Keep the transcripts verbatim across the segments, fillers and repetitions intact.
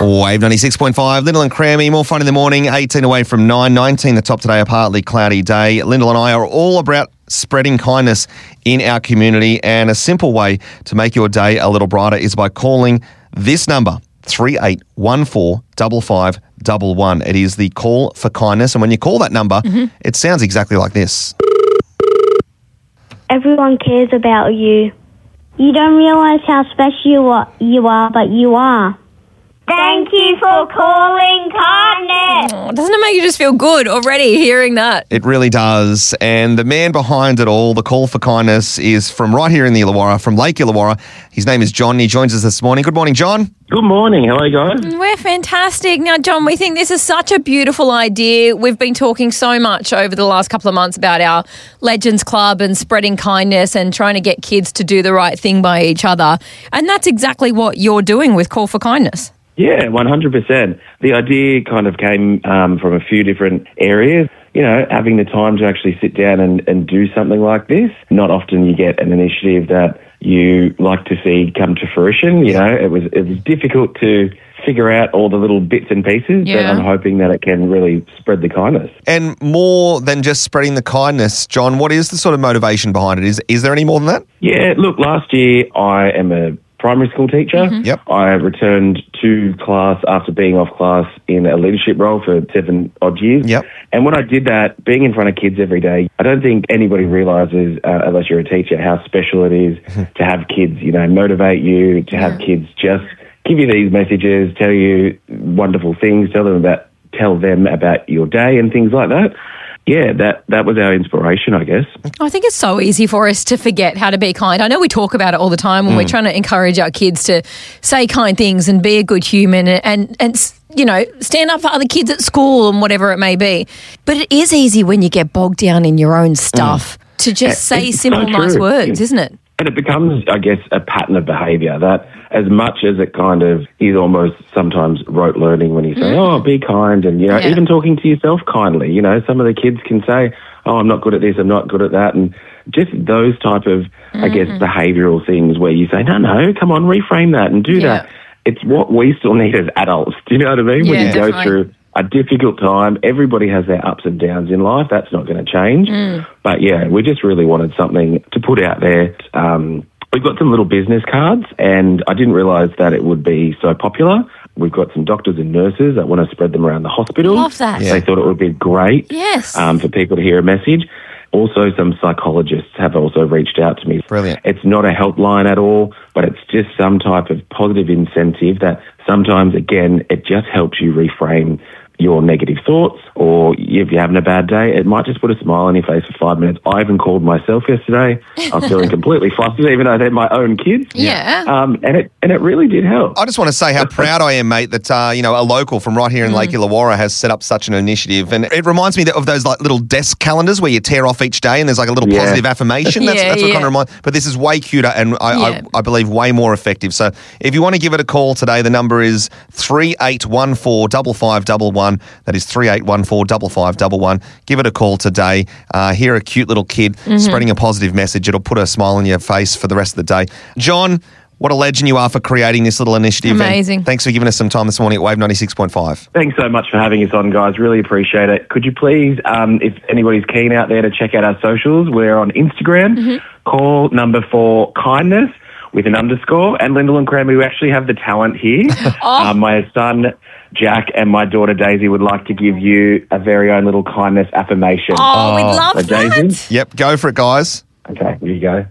Wave ninety-six point five, Lyndall and Crammy, more fun in the morning, eighteen away from nine, nineteen the top today, a partly cloudy day. Lyndall and I are all about spreading kindness in our community, and a simple way to make your day a little brighter is by calling this number, three eight one four, five five one one. It is the call for kindness, and when you call that number, mm-hmm. it sounds exactly like this. Everyone cares about you. You don't realise how special you are, you are, but you are. Thank you for calling kindness. Oh, doesn't it make you just feel good already hearing that? It really does. And the man behind it all, the call for kindness, is from right here in the Illawarra, from Lake Illawarra. His name is John. He joins us this morning. Good morning, John. Good morning. How are you guys? We're fantastic. Now, John, we think this is such a beautiful idea. We've been talking so much over the last couple of months about our Legends Club and spreading kindness and trying to get kids to do the right thing by each other. And that's exactly what you're doing with Call for Kindness. Yeah, one hundred percent. The idea kind of came um, from a few different areas. You know, having the time to actually sit down and, and do something like this. Not often you get an initiative that you like to see come to fruition. You know, it was it was difficult to figure out all the little bits and pieces, yeah. but I'm hoping that it can really spread the kindness. And more than just spreading the kindness, John, what is the sort of motivation behind it? Is is there any more than that? Yeah, look, last year I am a primary school teacher. Mm-hmm. Yep. I returned to class after being off class in a leadership role for seven odd years. Yep. And when I did that, being in front of kids every day, I don't think anybody realises, uh, unless you're a teacher, how special it is to have kids, you know, motivate you, to have kids just give you these messages, tell you wonderful things, tell them about, tell them about your day and things like that. Yeah, that, that was our inspiration, I guess. I think it's so easy for us to forget how to be kind. I know we talk about it all the time when mm. we're trying to encourage our kids to say kind things and be a good human and, and, and, you know, stand up for other kids at school and whatever it may be. But it is easy when you get bogged down in your own stuff mm. to just say it's simple, so nice words, isn't it? And it becomes, I guess, a pattern of behaviour that as much as it kind of is almost sometimes rote learning when you say, mm. oh, be kind, and, you know, yeah. even talking to yourself kindly. You know, some of the kids can say, oh, I'm not good at this, I'm not good at that, and just those type of, mm-hmm. I guess, behavioural things where you say, no, no, come on, reframe that and do yeah. that. It's what we still need as adults. Do you know what I mean? Yeah, when you definitely. go through a difficult time, everybody has their ups and downs in life. That's not going to change. Mm. But, yeah, we just really wanted something to put out there. Um, we've got some little business cards, and I didn't realise that it would be so popular. We've got some doctors and nurses that want to spread them around the hospital. Love that. Yeah. They thought it would be great yes. um, for people to hear a message. Also, some psychologists have also reached out to me. Brilliant. It's not a helpline at all, but it's just some type of positive incentive that sometimes, again, it just helps you reframe your negative thoughts, or if you're having a bad day, it might just put a smile on your face for five minutes. I even called myself yesterday. I was feeling completely flustered, even though they're my own kids. Yeah. Um, and it and it really did help. I just want to say how proud I am, mate, that uh, you know, a local from right here in mm. Lake Illawarra has set up such an initiative. And it reminds me of those like little desk calendars where you tear off each day and there's like a little yeah. positive affirmation. That's, yeah, that's what yeah. kind of reminds. But this is way cuter and I, yeah. I, I believe way more effective. So if you want to give it a call today, the number is three eight one four, five five one one. That is three eight one four, five five one one. Give it a call today. Uh, hear a cute little kid mm-hmm. spreading a positive message. It'll put a smile on your face for the rest of the day. John, what a legend you are for creating this little initiative. Amazing. And thanks for giving us some time this morning at Wave ninety-six point five. Thanks so much for having us on, guys. Really appreciate it. Could you please, um, if anybody's keen out there to check out our socials, we're on Instagram. Mm-hmm. Call number four kindness with an underscore. And Lyndall and Crammy, we actually have the talent here. oh. um, my son Jack and my daughter Daisy would like to give you a very own little kindness affirmation. Oh, we'd love so, that. Daisy? Yep, go for it, guys. Okay, here you go.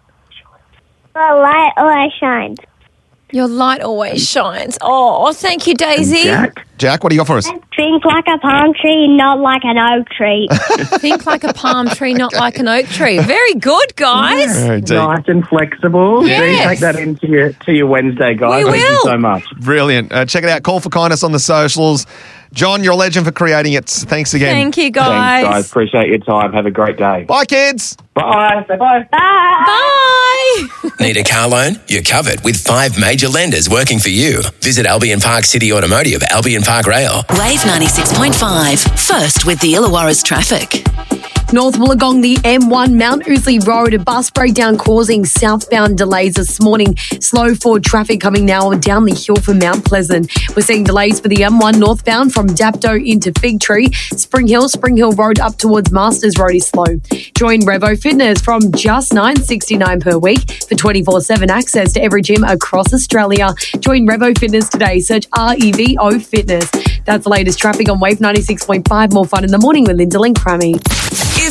The light always shines. Your light always shines. Oh, thank you, Daisy. Jack? Jack, what do you got for us? Think like a palm tree, not like an oak tree. Think like a palm tree, not like an oak tree. Very good, guys. Oh, dear. Nice and flexible. Yes. See, take that into your, to your Wednesday, guys. We Thank will. you so much. Brilliant. Uh, check it out. Call for kindness on the socials. John, you're a legend for creating it. Thanks again. Thank you, guys. Thanks, guys. Appreciate your time. Have a great day. Bye, kids. Bye. Say bye. Bye. Bye. Need a car loan? You're covered with five major lenders working for you. Visit Albion Park City Automotive, Albion Park Rail. Wave ninety-six point five. First with the Illawarra's traffic. North Wollongong, the M one Mount Ousley Road, a bus breakdown causing southbound delays this morning. Slow forward traffic coming now down the hill from Mount Pleasant. We're seeing delays for the M one northbound from Dapto into Fig Tree. Spring Hill, Spring Hill Road up towards Masters Road is slow. Join Revo Fitness from just nine dollars sixty-nine per week for twenty-four seven access to every gym across Australia. Join Revo Fitness today. Search R E V O Fitness. That's the latest traffic on Wave ninety-six point five. More fun in the morning with Lyndall and Crammy.